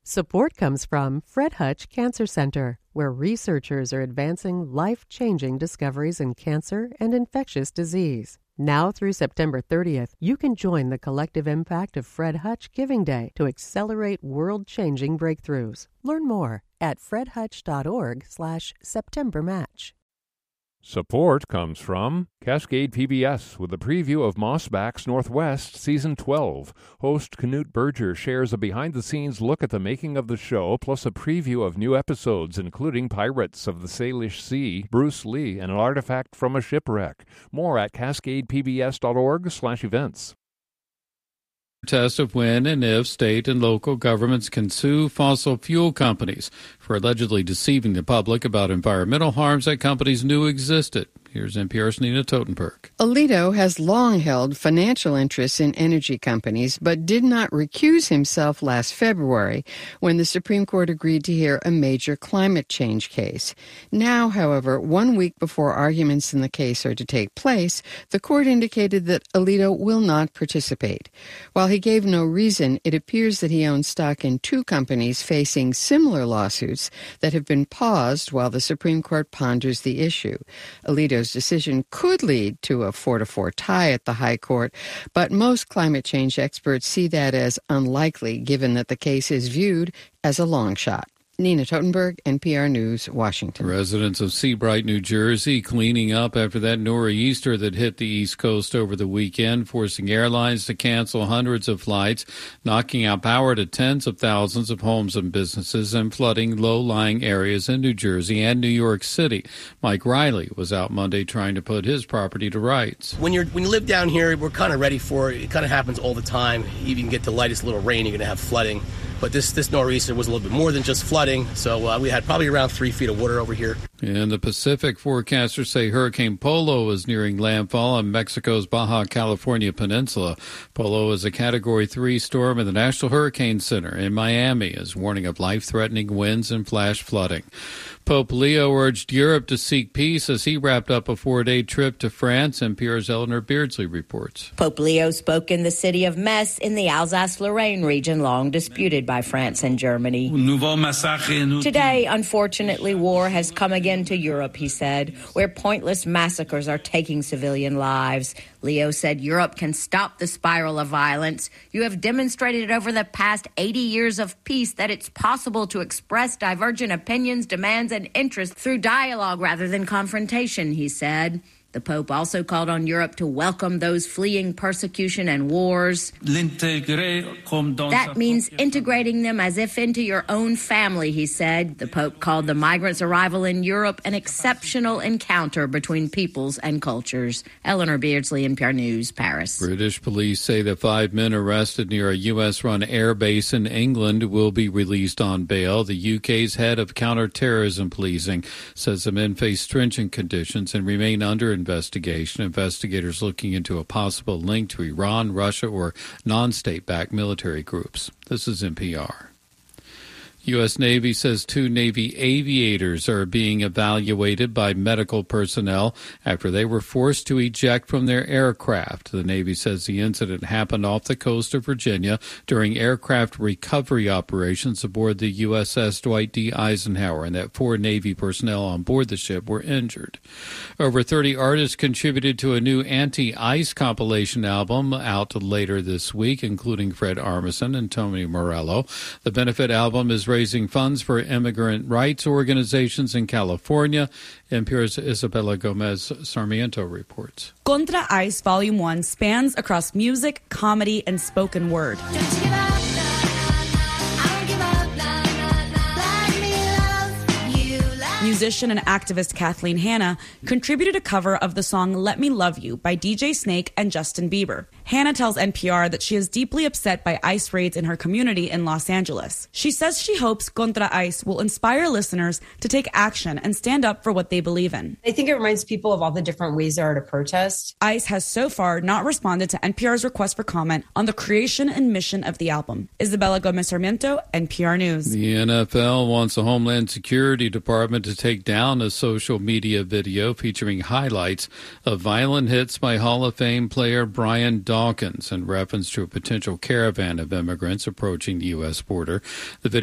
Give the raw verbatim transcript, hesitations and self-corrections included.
Support comes from Fred Hutch Cancer Center, where researchers are advancing life-changing discoveries in cancer and infectious disease. Now through September thirtieth, you can join the collective impact of Fred Hutch Giving Day to accelerate world-changing breakthroughs. Learn more at fredhutch.org slash September Match. Support comes from Cascade P B S with a preview of Mossbacks Northwest Season twelve. Host Knut Berger shares a behind-the-scenes look at the making of the show, plus a preview of new episodes, including Pirates of the Salish Sea, Bruce Lee, and an artifact from a shipwreck. More at cascadepbs.org slash events. Test of when and if state and local governments can sue fossil fuel companies for allegedly deceiving the public about environmental harms that companies knew existed. Here's N P R's Nina Totenberg. Alito has long held financial interests in energy companies, but did not recuse himself last February when the Supreme Court agreed to hear a major climate change case. Now, however, one week before arguments in the case are to take place, the court indicated that Alito will not participate. While he gave no reason, it appears that he owns stock in two companies facing similar lawsuits that have been paused while the Supreme Court ponders the issue. Alito's decision could lead to a four to four tie at the High Court, but most climate change experts see that as unlikely given that the case is viewed as a long shot. Nina Totenberg, N P R News, Washington. Residents of Seabright, New Jersey, cleaning up after that nor'easter that hit the East Coast over the weekend, forcing airlines to cancel hundreds of flights, knocking out power to tens of thousands of homes and businesses, and flooding low-lying areas in New Jersey and New York City. Mike Riley was out Monday trying to put his property to rights. When you're when you live down here, we're kind of ready for it. It kind of happens all the time. You can get the lightest little rain, you're going to have flooding. But this, this nor'easter was a little bit more than just flooding, so uh, we had probably around three feet of water over here. In the Pacific, forecasters say Hurricane Polo is nearing landfall on Mexico's Baja California Peninsula. Polo is a Category three storm, and the National Hurricane Center in Miami is warning of life-threatening winds and flash flooding. Pope Leo urged Europe to seek peace as he wrapped up a four-day trip to France. N P R's Eleanor Beardsley reports. Pope Leo spoke in the city of Metz in the Alsace-Lorraine region, long disputed by France and Germany. Today, unfortunately, war has come again to Europe, he said, where pointless massacres are taking civilian lives. Leo said Europe can stop the spiral of violence. You have demonstrated over the past eighty years of peace that it's possible to express divergent opinions, demands, and interests through dialogue rather than confrontation, he said. The Pope also called on Europe to welcome those fleeing persecution and wars. That means integrating them as if into your own family, he said. The Pope called the migrants' arrival in Europe an exceptional encounter between peoples and cultures. Eleanor Beardsley, N P R News, Paris. British police say the five men arrested near a U S-run air base in England will be released on bail. The U K's head of counterterrorism policing says the men face stringent conditions and remain under investigation. Investigators looking into a possible link to Iran, Russia, or non-state-backed military groups. This is N P R. U S. Navy says two Navy aviators are being evaluated by medical personnel after they were forced to eject from their aircraft. The Navy says the incident happened off the coast of Virginia during aircraft recovery operations aboard the U S S Dwight D. Eisenhower, and that four Navy personnel on board the ship were injured. Over thirty artists contributed to a new anti-ice compilation album out later this week, including Fred Armisen and Tony Morello. The benefit album is raising funds for immigrant rights organizations in California. N P R's Isabella Gomez Sarmiento reports. Contra Ice Volume one spans across music, comedy, and spoken word. Musician and activist Kathleen Hanna contributed a cover of the song Let Me Love You by D J Snake and Justin Bieber. Hanna tells N P R that she is deeply upset by ICE raids in her community in Los Angeles. She says she hopes Contra ICE will inspire listeners to take action and stand up for what they believe in. I think it reminds people of all the different ways there are to protest. ICE has so far not responded to N P R's request for comment on the creation and mission of the album. Isabella Gomez Sarmiento, N P R News. The N F L wants the Homeland Security Department to take down a social media video featuring highlights of violent hits by Hall of Fame player Brian Dawkins in reference to a potential caravan of immigrants approaching the U S border. The video